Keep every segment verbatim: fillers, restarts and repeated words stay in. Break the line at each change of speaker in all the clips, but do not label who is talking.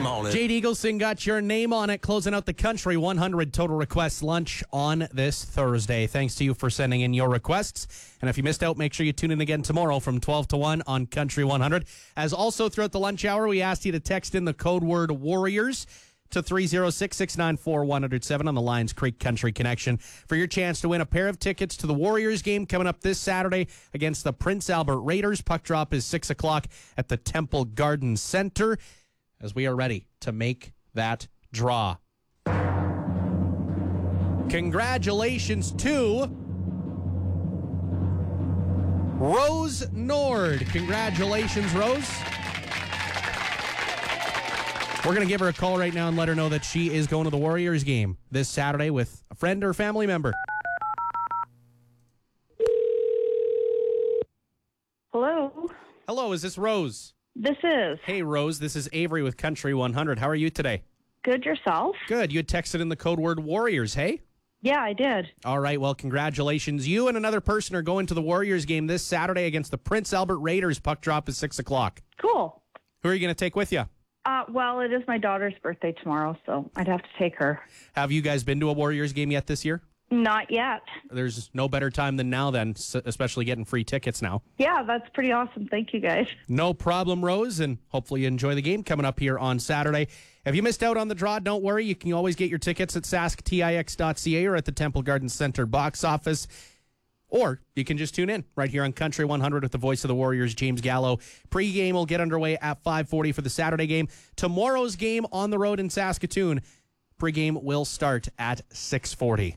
on it.
Jade Eagleson got your name on it, closing out the Country one hundred Total Request Lunch on this Thursday. Thanks to you for sending in your requests. And if you missed out, make sure you tune in again tomorrow from twelve to one on Country one hundred. As also throughout the lunch hour, we asked you to text in the code word Warriors to three oh six, six nine four, one oh seven on the Lions Creek Country Connection for your chance to win a pair of tickets to the Warriors game coming up this Saturday against the Prince Albert Raiders. Puck drop is six o'clock at the Temple Garden Center as we are ready to make that draw. Congratulations to Rose Nord. Congratulations, Rose. We're going to give her a call right now and let her know that she is going to the Warriors game this Saturday with a friend or family member.
Hello.
Hello, is this Rose?
This is.
Hey, Rose, this is Avery with Country one hundred. How are you today?
Good, yourself?
Good. You had texted in the code word Warriors, hey?
Yeah, I did.
All right, well, congratulations. You and another person are going to the Warriors game this Saturday against the Prince Albert Raiders. Puck drop is six o'clock.
Cool.
Who are you going to take with you?
Uh, well, it is my daughter's birthday tomorrow, so I'd have to take her.
Have you guys been to a Warriors game yet this year?
Not yet.
There's no better time than now then, especially getting free tickets now.
Yeah, that's pretty awesome. Thank you, guys.
No problem, Rose, and hopefully you enjoy the game coming up here on Saturday. If you missed out on the draw, don't worry. You can always get your tickets at sask tix dot c a or at the Temple Garden Center box office. Or you can just tune in right here on Country one hundred with the voice of the Warriors, James Gallo. Pre-game will get underway at five forty for the Saturday game. Tomorrow's game on the road in Saskatoon, pre-game will start at six forty.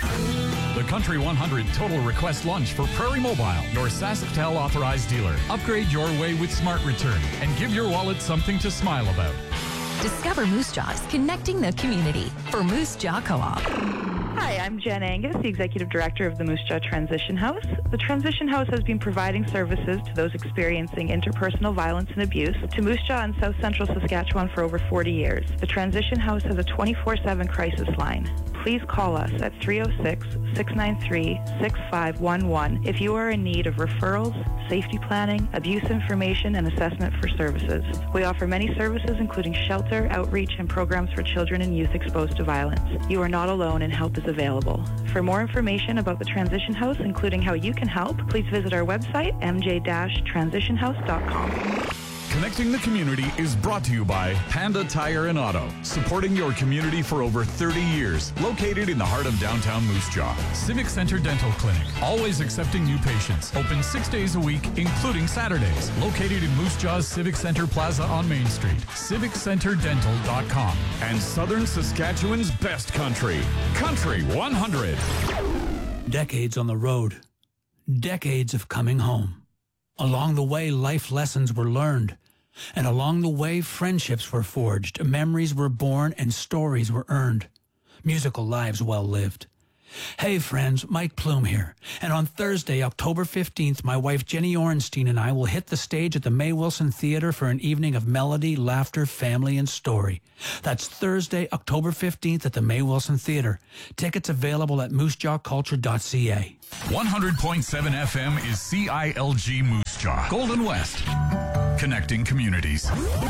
The Country one hundred Total Request Lunch for Prairie Mobile, your SaskTel authorized dealer. Upgrade your way with Smart Return and give your wallet something to smile about.
Discover Moose Jaws, connecting the community for Moose Jaw Co-op.
Hi, I'm Jen Angus, the Executive Director of the Moose Jaw Transition House. The Transition House has been providing services to those experiencing interpersonal violence and abuse to Moose Jaw and South Central Saskatchewan for over forty years. The Transition House has a twenty-four seven crisis line. Please call us at three oh six, six nine three, six five one one if you are in need of referrals, safety planning, abuse information, and assessment for services. We offer many services including shelter, outreach, and programs for children and youth exposed to violence. You are not alone and help is available. For more information about the Transition House, including how you can help, please visit our website, m j dash transition house dot com.
Connecting the community is brought to you by Panda Tire and Auto, supporting your community for over thirty years. Located in the heart of downtown Moose Jaw. Civic Center Dental Clinic, always accepting new patients. Open six days a week, including Saturdays. Located in Moose Jaw's Civic Center Plaza on Main Street. civic center dental dot com. And Southern Saskatchewan's best country, Country one hundred.
Decades on the road. Decades of coming home. Along the way, life lessons were learned. And along the way, friendships were forged, memories were born, and stories were earned. Musical lives well lived. Hey friends, Mike Plume here. And on Thursday, October fifteenth, my wife Jenny Orenstein and I will hit the stage at the May Wilson Theater for an evening of melody, laughter, family, and story. That's Thursday, October fifteenth at the May Wilson Theater. Tickets available at moose jaw culture dot c a.
one hundred point seven F M is C I L G Moose Jaw, Golden West. Connecting communities.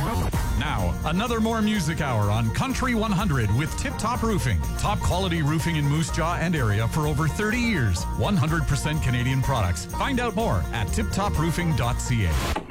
Now, another more music hour on Country one hundred with Tip Top Roofing. Top quality roofing in Moose Jaw and area for over thirty years. one hundred percent Canadian products. Find out more at tip top roofing dot c a.